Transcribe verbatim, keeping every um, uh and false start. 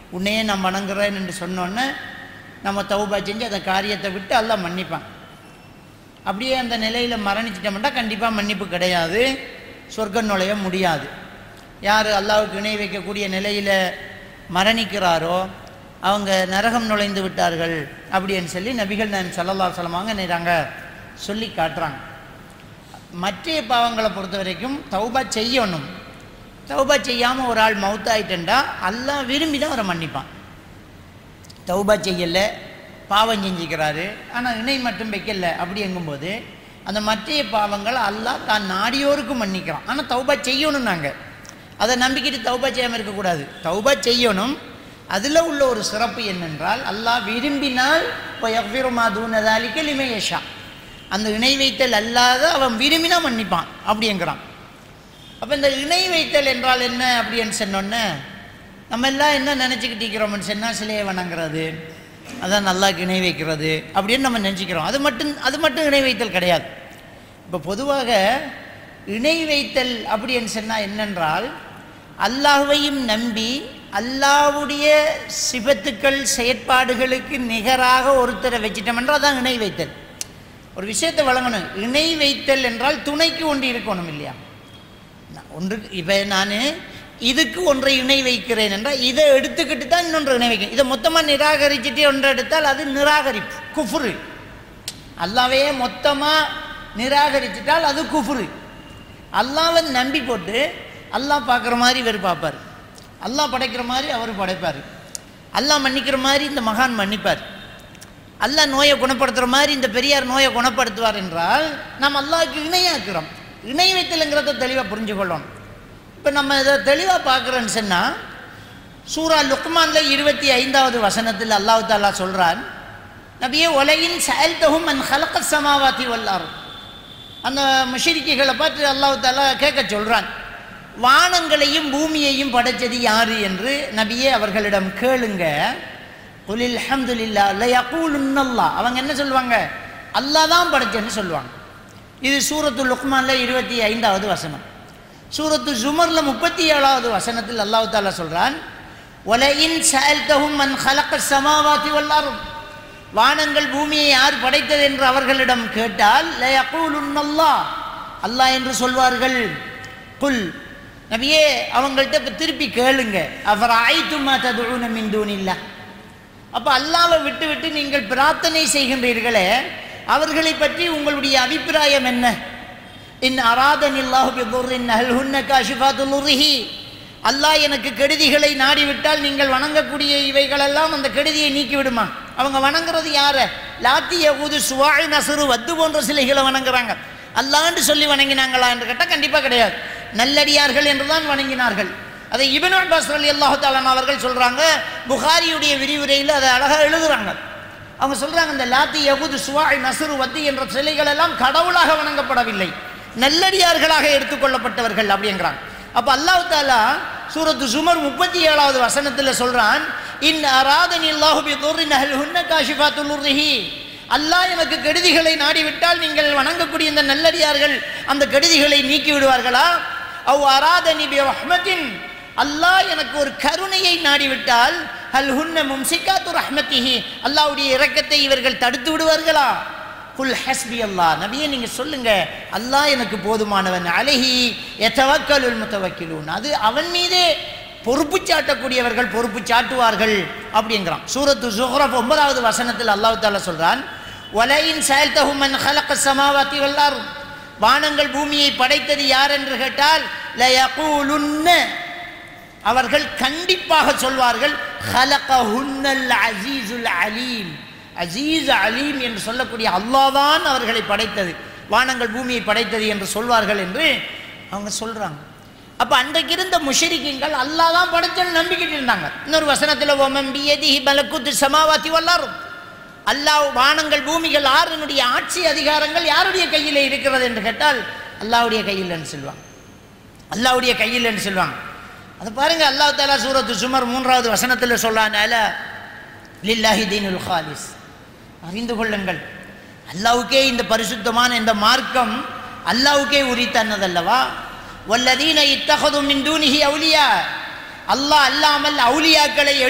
உன்னையே நான் வணங்குறேன் என்று சொன்னோன்னே நம்ம தௌபா செஞ்சு அந்த காரியத்தை விட்டு அல்லாஹ் மன்னிப்பான். அப்படியே அந்த நிலையில் மரணிச்சிட்டோம்னா கண்டிப்பாக மன்னிப்பு கிடையாது, சொர்க்கம் நுழைய முடியாது. யார் அல்லாஹ்வுக்கு இணை வைக்கக்கூடிய நிலையில் மரணிக்கிறாரோ அவங்க நரகம் நுழைந்து விட்டார்கள் அப்படின்னு சொல்லி நபிகள் நாயகம் ஸல்லல்லாஹு அலைஹி வஸல்லம் அவங்க நேராங்க சொல்லி காட்டுறாங்க. மற்ற பாவங்களை பொறுத்த வரைக்கும் தௌபா செய்யணும். தௌபா செய்யாமல் ஒரு ஆள் மௌத்தாயிட்டா அல்லாஹ் விரும்பி தான் அவரை மன்னிப்பான். தௌபா செய்யலை, பாவம் செஞ்சுக்கிறாரு, ஆனால் இணை மட்டும் வைக்கல அப்படி எங்கும்போது அந்த மற்ற பாவங்களை அல்லாஹ் தான் நாடியோருக்கும் மன்னிக்கிறான். ஆனால் தௌபா செய்யணும். நாங்கள் அதை நம்பிக்கிட்டு தௌபா செய்யாமல் இருக்கக்கூடாது, தௌபா செய்யணும். அதில் உள்ள ஒரு சிறப்பு என்னென்றால் அல்லாஹ் விரும்பினால் லிமையஷா, அந்த இணை வைத்தல் அல்லாத அவன் விரும்பினா மன்னிப்பான் அப்படிங்கிறான். அப்போ இந்த இணை வைத்தல் என்றால் என்ன அப்படின்னு சொன்னோன்னே நம்ம எல்லாம் என்ன நினச்சிக்கிட்டு இருக்கிறோம்னு சொன்னால் சிலையை வணங்குறது, அதான் அல்லாஹ்க்கு இணை வைக்கிறது அப்படின்னு நம்ம நினச்சிக்கிறோம். அது மட்டும் அது மட்டும் இணை வைத்தல் கிடையாது. இப்போ பொதுவாக இணை வைத்தல் அப்படின்னு சொன்னால் என்னென்றால் அல்லாஹ்வையும் நம்பி அல்லாஹ்வுடைய சிபத்துக்கள் செயற்பாடுகளுக்கு நிகராக ஒருத்தரை வச்சிட்டோம் என்றால் தான் இணை வைத்தல். ஒரு விஷயத்தை வழங்கணும். இணை வைத்தல் என்றால் துணைக்கு ஒன்று இருக்கணும் இல்லையா? ஒன்று இப்போ நான் இதுக்கு ஒன்றை இணை வைக்கிறேன் என்றால் இதை எடுத்துக்கிட்டு தான் இன்னொன்று இணை வைக்கிறேன். இதை மொத்தமாக நிராகரிச்சுட்டு ஒன்றை எடுத்தால் அது நிராகரிப்பு, குஃப்ரு. அல்லாஹ்வையே மொத்தமாக நிராகரிச்சிட்டால் அது குஃப்ரு. அல்லாஹ்வை நம்பி போட்டு அல்லாஹ் பார்க்குற மாதிரி இவர் பார்ப்பார், அல்லாஹ் படைக்கிற மாதிரி அவர் படைப்பார், அல்லாஹ் மன்னிக்கிற மாதிரி இந்த மகான் மன்னிப்பார், அல்லாஹ் நோயை குணப்படுத்துகிற மாதிரி இந்த பெரியார் நோயை குணப்படுத்துவார் என்றால் நாம் அல்லாஹ்க்கு இணையாக்குறோம். இணை வைத்தலுங்கிறத தெளிவாக புரிஞ்சு கொள்ளணும். இப்போ நம்ம இதை தெளிவாக பார்க்குறோன்னு சொன்னால் சூரா லுக்மானில் இருபத்தி ஐந்தாவது வசனத்தில் அல்லாஹ் தஆலா சொல்கிறான், நபியே ஒலையின் சஅல்தஹும் மன் ஹலக்கஸ் ஸமாவாதி வல் அர்த். அந்த முஷ்ரிக்குகளை பார்த்து அல்லாஹ் தஆலா கேட்க சொல்கிறான், வானங்களையும் பூமியையும் படைத்தது யாரு என்று நபியே அவர்களிடம் கேளுங்க. குலில் அல்ஹம்துலில்லாஹ் லயகூலுன்னல்லாஹ், அவங்க என்ன சொல்லுவாங்க? அல்லாஹ் தான் படைச்சேன்னு சொல்லுவாங்க. இது சூரத்து லுக்மானில் இருபத்தி ஐந்தாவது வசனம். சூரத்து ஜுமரில் முப்பத்தி ஏழாவது வசனத்தில் அல்லாஹ் தஆலா சொல்கிறான், ஒலையின் சஅல்தஹும் மன் ஹலக்கஸ் ஸமாவாதி வல் அர்த், வானங்கள் பூமியை யார் படைத்தது என்று அவர்களிடம் கேட்டால் லயகூலுன்னல்லாஹ், அல்லாஹ் என்று சொல்வார்கள். குல், நபியே அவங்கள்ட்ட இப்போ திருப்பி கேளுங்க, அஃபரஅய்தும் மா ததுஊன மின் தூனில்லாஹ், அப்போ அல்லாஹ்வை விட்டு விட்டு நீங்கள் பிரார்த்தனை செய்கின்றீர்களே அவர்களை பற்றி உங்களுடைய அபிப்பிராயம் என்ன? இன் அராதனில்லாஹு பிதுர்ரின் ஹல் ஹுன்ன காஷிஃபாத்து லுர்ரிஹி, அல்லாஹ் எனக்கு கெடுதிகளை நாடிவிட்டால் நீங்கள் வணங்கக்கூடிய இவைகளெல்லாம் அந்த கெடுதியை நீக்கி விடுமா? அவங்க வணங்குறது யார? லாத்தி யகூது சுவாய் நசுரு வத்து போன்ற சிலைகளை வணங்குறாங்க. அல்லாஹ்ன்னு சொல்லி வணங்கினாங்களா என்று கேட்டால் கண்டிப்பாக கிடையாது. நல்லடியார்கள் என்று தான் வணங்கினார்கள். அதை இப்னு அப்பாஸ் ரலியல்லாஹு தஆலா அவர்கள் சொல்கிறாங்க, புகாரியுடைய விரிவுரையில் அதை அழகாக எழுதுகிறாங்க. அவங்க சொல்கிறாங்க, இந்த லாத்தி யகூது சுவாய் நசுரு வத்து என்ற சிலைகள் எல்லாம் கடவுளாக வணங்கப்படவில்லை, நல்லடியார்களாக எடுத்துக்கொள்ளப்பட்டவர்கள் அப்படிங்கிறாங்க. அப்போ அல்லாஹ் தஆலா சூரத்து ஜுமர் முப்பத்தி ஏழாவது வசனத்தில் சொல்கிறான், இன் அராதனில்லாஹு பிதுர்ரின் ஹல் ஹுன்ன காஷிஃபாத்து லுர்ரிஹி, அல்லாஹ் எனக்கு கெடுதிகளை நாடிவிட்டால் நீங்கள் வணங்கக்கூடிய இந்த நல்லடியார்கள் அந்த கெடுதிகளை நீக்கி விடுவார்களா? அவ் அராதனி பி ரஹ்மத்தின், அல்லாஹ் எனக்கு ஒரு கருணையை நாடிவிட்டால் ஹல் ஹுன்ன மும்சிகாத்து ரஹ்மத்திஹி, அல்லாஹ்வுடைய இரக்கத்தை இவர்கள் தடுத்து விடுவார்களா? குல் ஹஸ்பி அல்லாஹ், நபியே நீங்கள் சொல்லுங்க, அல்லாஹ் எனக்கு போதுமானவன், அலைஹி யதவக்கலுல் முத்தவக்கிலூன், அது அவன் மீதே பொறுப்பு சாட்டக்கூடியவர்கள் பொறுப்பு சாட்டுவார்கள் அப்படிங்கிறான். சூரத்து ஸுஹ்ரஃப் ஒன்பதாவது வசனத்தில் அல்லாஹ் தஆலா சொல்றான், வலையின் சஅல்தஹும் மன் ஹலக்கஸ் ஸமாவாதி வல் அர்த், வானங்கள் பூமியை படைத்தது யார் என்று கேட்டால் லயகூலுன்ன, அவர்கள் கண்டிப்பாக சொல்வார்கள், ஹலகஹுன்னல் அஸீஸுல் அலீம், அஸீஸ் அலீம் என்று சொல்லக்கூடிய அல்லாஹ் தான் அவர்களை படைத்தது, வானங்கள் பூமியை படைத்தது என்று சொல்வார்கள் என்று அவங்க சொல்றாங்க. அப்போ அன்றைக்கு இருந்த முஷ்ரிக்கீன்கள் அல்லாஹ் தான் படைச்சல் நம்பிக்கிட்டு இருந்தாங்க. இன்னொரு வசனத்தில் ஓமம் பியதிஹி மலக்குத்து ஸமாவாதி வல் அர்த், அல்லாஹ் வானங்கள் பூமிகள் ஆறுனுடைய ஆட்சி அதிகாரங்கள் யாருடைய கையில் இருக்கிறது என்று கேட்டால் அல்லாஹ்வுடைய கையில் என்று சொல்லுவாங்க, அல்லாஹ்வுடைய கையில் என்று சொல்லுவாங்க. அதை பாருங்க, அல்லாஹ் தஆலா சூரத்து ஜுமர் மூன்றாவது வசனத்தில் சொல்றான், அலா லில்லாஹி தீனுல் காலிஸ், அறிந்து கொள்ளுங்கள் அல்லாஹ்வுக்கே இந்த பரிசுத்தமான இந்த மார்க்கம் அல்லாஹ்வுக்கே உரித்தானதல்லவா. வல்லதீன இத்தஹது மின் தூனிஹி அவுலியா, அல்லாஹ் அல்லாமல் அவுலியாக்களை